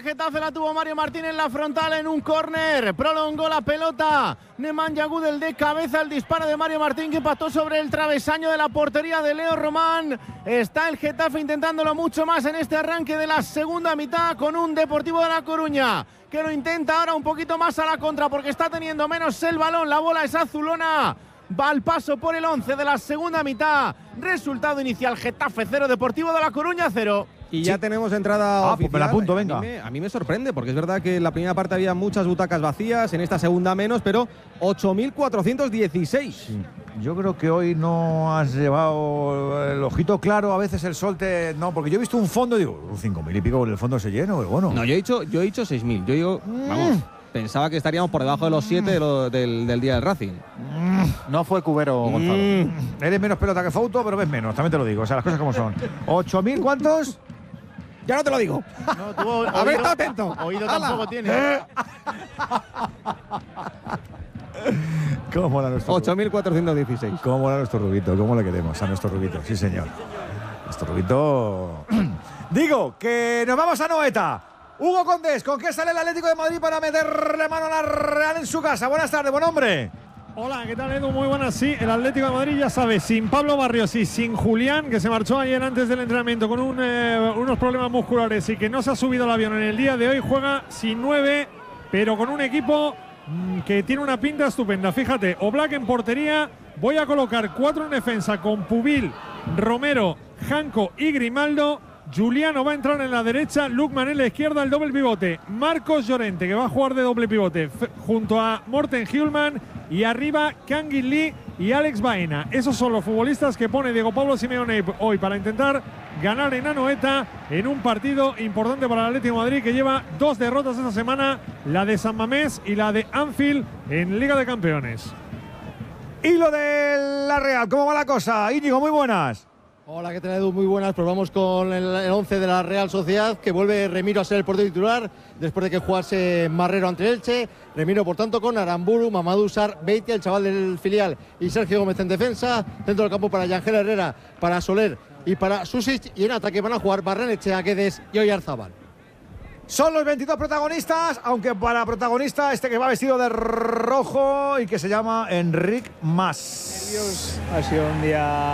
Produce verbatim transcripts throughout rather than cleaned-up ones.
el Getafe, la tuvo Mario Martín en la frontal en un córner, prolongó la pelota Nemanja Gudel de cabeza, el disparo de Mario Martín que impactó sobre el travesaño de la portería de Leo Román. Está el Getafe intentándolo mucho más en este arranque de la segunda mitad con un Deportivo de La Coruña que lo intenta ahora un poquito más a la contra porque está teniendo menos el balón, la bola es azulona. Va al paso por el once de la segunda mitad. Resultado inicial: Getafe cero, Deportivo de La Coruña cero. Y ya sí. tenemos entrada ah, oficial. Pues me la apunto, venga. A mí, me, a mí me sorprende, porque es verdad que en la primera parte había muchas butacas vacías, en esta segunda menos, pero ocho mil cuatrocientos dieciséis. Sí. Yo creo que hoy no has llevado el ojito claro, a veces el sol te... No, porque yo he visto un fondo y digo, cinco mil y pico, el fondo se lleno, pero bueno. No, yo he dicho, yo he dicho seis mil. Yo digo, mm. vamos, pensaba que estaríamos por debajo de los siete de lo, del, del día del Racing. Mm. No fue Cubero, Gonzalo. Mm. Eres menos pelota que Fouto, pero ves menos, también te lo digo. O sea, las cosas como son. ¿ocho mil cuántos? Ya no te lo digo. No, tú, oído, a ver, está atento. Oído tampoco tiene. ¿Cómo mola nuestro ocho mil cuatrocientos dieciséis. ¿Cómo mola nuestro Rubito? ¿Cómo le queremos a nuestro Rubito? Sí, señor. Nuestro Rubito... Digo, que nos vamos a Noeta. Hugo Condés, ¿con qué sale el Atlético de Madrid para meterle mano a la Real en su casa? Buenas tardes, buen hombre. Hola, ¿qué tal, Edu? Muy buenas. Sí, el Atlético de Madrid, ya sabes, sin Pablo Barrios y sin Julián, que se marchó ayer antes del entrenamiento con un, eh, unos problemas musculares y que no se ha subido al avión en el día de hoy, juega sin nueve, pero con un equipo mmm, que tiene una pinta estupenda. Fíjate, Oblak en portería, voy a colocar cuatro en defensa con Pubil, Romero, Janko y Grimaldo. Juliano va a entrar en la derecha, Lukman en la izquierda, el doble pivote. Marcos Llorente, que va a jugar de doble pivote, junto a Morten Hjulman. Y arriba, Kangin Lee y Alex Baena. Esos son los futbolistas que pone Diego Pablo Simeone hoy para intentar ganar en Anoeta en un partido importante para el Atlético de Madrid, que lleva dos derrotas esta semana, la de San Mamés y la de Anfield en Liga de Campeones. Y lo de la Real, ¿cómo va la cosa? Íñigo, muy buenas. Hola, ¿qué tal, Edu? Muy buenas. Pues vamos con el once de la Real Sociedad, que vuelve Remiro a ser el portero titular después de que jugase Marrero ante Elche. Remiro, por tanto, con Aramburu, Mamadou Sarr, Beitia, el chaval del filial, y Sergio Gómez en defensa. Centro del campo para Yangel Herrera, para Soler y para Susic. Y en ataque van a jugar Barrenechea, Guedes y Oyarzábal. Son los veintidós protagonistas, aunque para protagonista este que va vestido de rojo y que se llama Enric Mas. Ha sido un día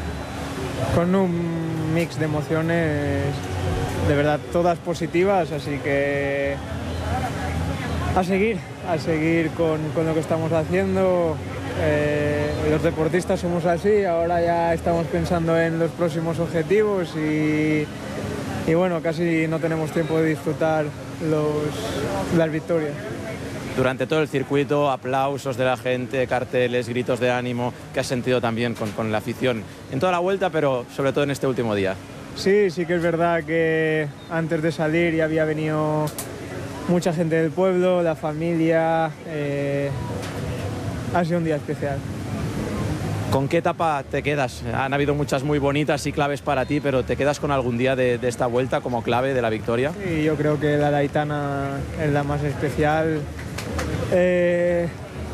con un mix de emociones, de verdad, todas positivas, así que a seguir, a seguir con, con lo que estamos haciendo. Eh, los deportistas somos así, ahora ya estamos pensando en los próximos objetivos y, y bueno, casi no tenemos tiempo de disfrutar los, las victorias. Durante todo el circuito, aplausos de la gente, carteles, gritos de ánimo, que has sentido también con, con la afición en toda la vuelta, pero sobre todo en este último día. Sí, sí que es verdad que antes de salir ya había venido mucha gente del pueblo, la familia. Eh, ha sido un día especial. ¿Con qué etapa te quedas? Han habido muchas muy bonitas y claves para ti, pero ¿te quedas con algún día de, de esta vuelta como clave de la victoria? Sí, yo creo que la de Aitana es la más especial. Eh,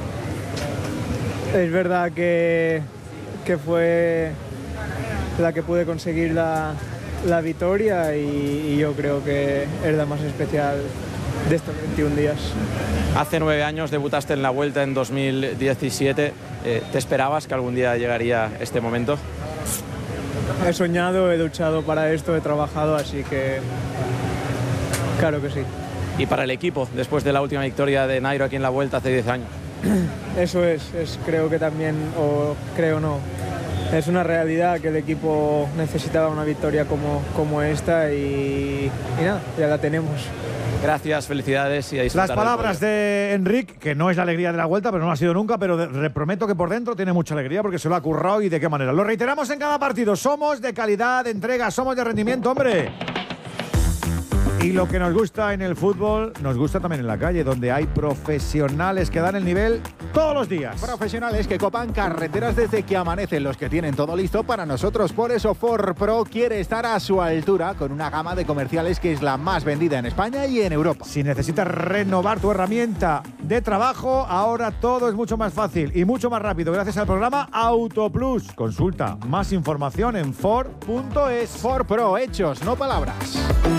es verdad que, que fue la que pude conseguir la, la victoria y, y yo creo que es la más especial de estos veintiún días. Hace nueve años debutaste en la Vuelta en dos mil diecisiete. Eh, ¿Te esperabas que algún día llegaría este momento? He soñado, he luchado para esto, he trabajado, así que claro que sí. Y para el equipo, después de la última victoria de Nairo aquí en la Vuelta hace diez años. Eso es, es creo que también, o creo no, es una realidad que el equipo necesitaba una victoria como, como esta y, y nada, ya la tenemos. Gracias, felicidades y a disfrutar. Las palabras de Enric, que no es la alegría de la Vuelta, pero no lo ha sido nunca, pero de, prometo que por dentro tiene mucha alegría porque se lo ha currado y de qué manera. Lo reiteramos en cada partido, somos de calidad, de entrega, somos de rendimiento, hombre. Y lo que nos gusta en el fútbol, nos gusta también en la calle, donde hay profesionales que dan el nivel todos los días. Profesionales que copan carreteras desde que amanecen, los que tienen todo listo para nosotros. Por eso Ford Pro quiere estar a su altura con una gama de comerciales que es la más vendida en España y en Europa. Si necesitas renovar tu herramienta de trabajo, ahora todo es mucho más fácil y mucho más rápido gracias al programa AutoPlus. Consulta más información en Ford punto es. Ford Pro, hechos, no palabras.